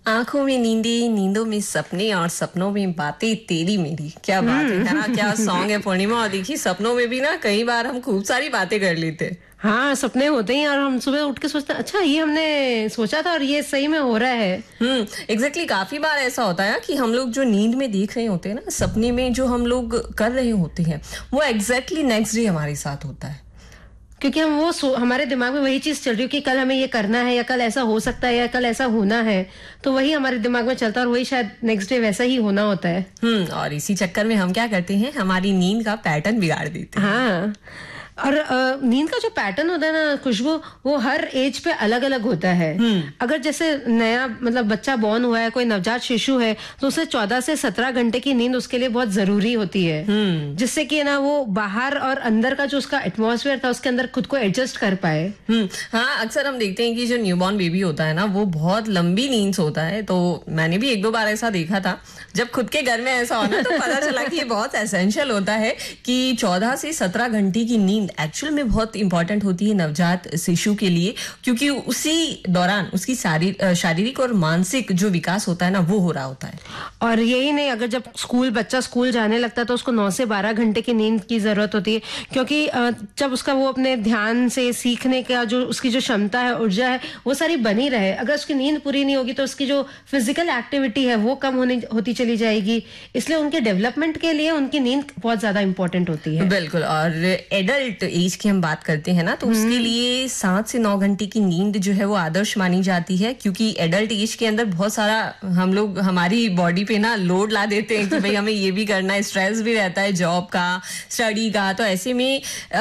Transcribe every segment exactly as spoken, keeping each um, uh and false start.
आंखों में नींदें, नींदों में सपने और सपनों में बातें तेरी मेरी। क्या बात है, है ना? क्या सॉन्ग है पूर्णिमा। और देखिए सपनों में भी ना कई बार हम खूब सारी बातें कर लेते हैं। हाँ, सपने होते ही और हम सुबह उठ के सोचते हैं अच्छा ये हमने सोचा था और ये सही में हो रहा है। हम्म एग्जैक्टली काफी बार ऐसा होता है कि हम लोग जो नींद में देख रहे होते हैं ना, सपने में जो हम लोग कर रहे होते हैं वो एग्जैक्टली नेक्स्ट डे हमारे साथ होता है। क्योंकि हम वो हमारे दिमाग में वही चीज चल रही है कि कल हमें ये करना है या कल ऐसा हो सकता है या कल ऐसा होना है, तो वही हमारे दिमाग में चलता है और वही शायद नेक्स्ट डे वैसा ही होना होता है। हम्म और इसी चक्कर में हम क्या करते हैं, हमारी नींद का पैटर्न बिगाड़ देते हैं। हाँ, और नींद का जो पैटर्न होता है ना खुशबू, वो हर एज पे अलग अलग होता है। अगर जैसे नया मतलब बच्चा बॉर्न हुआ है, कोई नवजात शिशु है, तो उसे चौदह से सत्रह घंटे की नींद उसके लिए बहुत जरूरी होती है, जिससे कि ना वो बाहर और अंदर का जो उसका एटमॉस्फेयर था उसके अंदर खुद को एडजस्ट कर पाए। हाँ, अक्सर हम देखते हैं कि जो न्यूबॉर्न बेबी होता है ना वो बहुत लंबी नींद सोता है। तो मैंने भी एक दो बार ऐसा देखा था, जब खुद के घर में ऐसा होना तो पता चला कि ये बहुत एसेंशियल होता है कि चौदह से सत्रह घंटे की नींद एक्चुअल में बहुत इंपॉर्टेंट होती है नवजात शिशु के लिए, क्योंकि उसी दौरान उसकी शारीरिक और मानसिक जो विकास होता है ना वो हो रहा होता है। और यही नहीं, अगर जब स्कूल बच्चा स्कूल जाने लगता है तो उसको नौ से बारह घंटे की नींद की जरूरत होती है, क्योंकि जब उसका वो अपने ध्यान से सीखने का जो उसकी जो क्षमता है, ऊर्जा है, वो सारी बनी रहे। अगर उसकी नींद पूरी नहीं होगी तो उसकी जो फिजिकल एक्टिविटी है वो कम होने होती चली जाएगी। इसलिए उनके डेवलपमेंट के लिए उनकी नींद बहुत ज्यादा इंपॉर्टेंट होती है। बिल्कुल। और एडल्ट एज की हम बात करते हैं ना, तो उसके लिए सात से नौ घंटे की नींद जो है वो आदर्श मानी जाती है, क्योंकि एडल्ट एज के अंदर बहुत सारा हम लोग हमारी बॉडी पे ना लोड ला देते हैं कि भाई हमें ये भी करना है, स्ट्रेस भी रहता है जॉब का, स्टडी का। तो ऐसे में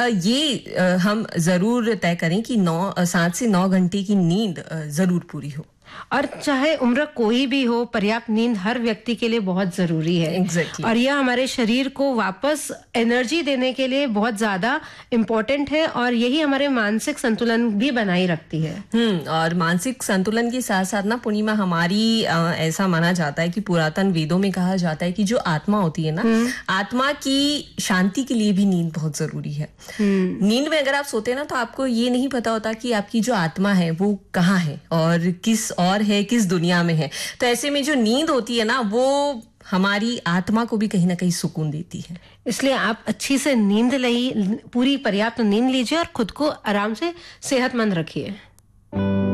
ये हम जरूर तय करें कि नौ सात से नौ घंटे की नींद जरूर पूरी हो। और चाहे उम्र कोई भी हो, पर्याप्त नींद हर व्यक्ति के लिए बहुत जरूरी है। exactly. और यह हमारे शरीर को वापस एनर्जी देने के लिए बहुत ज्यादा इम्पोर्टेंट है, और यही हमारे मानसिक संतुलन भी बनाए रखती है। हम्म और मानसिक संतुलन के साथ साथ ना पूर्णिमा, हमारी आ, ऐसा माना जाता है कि पुरातन वेदों में कहा जाता है कि जो आत्मा होती है ना, आत्मा की शांति के लिए भी नींद बहुत जरूरी है। नींद में अगर आप सोते हैं ना तो आपको ये नहीं पता होता कि आपकी जो आत्मा है वो कहाँ है और किस और है किस दुनिया में है। तो ऐसे में जो नींद होती है ना वो हमारी आत्मा को भी कहीं ना कहीं सुकून देती है। इसलिए आप अच्छी से नींद ली, पूरी पर्याप्त नींद लीजिए और खुद को आराम से सेहतमंद रखिए।